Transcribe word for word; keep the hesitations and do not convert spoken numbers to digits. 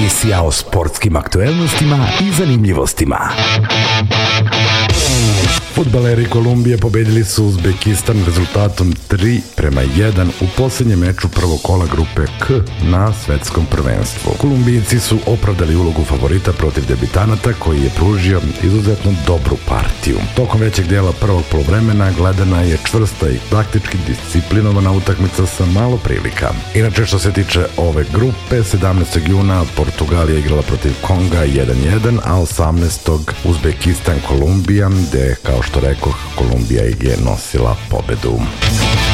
Emisija o sportskim aktuelnostima i zanimljivostima. Fudbaleri Kolumbije pobedili su Uzbekistan rezultatom tri prema jedan u posljednjem meču prvog kola grupe K na svetskom prvenstvu. Kolumbijci su opravdali ulogu favorita protiv debitanata koji je pružio izuzetno dobru partiju. Tokom većeg dijela prvog poluvremena gledana je čvrsta i taktički disciplinovana utakmica sa malo prilika. Inače, što se tiče ove grupe, sedamnaestog juna Portugalija igrala protiv Konga jedan jedan, a osamnaestog Uzbekistan Kolumbija, gde, kao što rekoh, Kolumbija je nosila pobedu.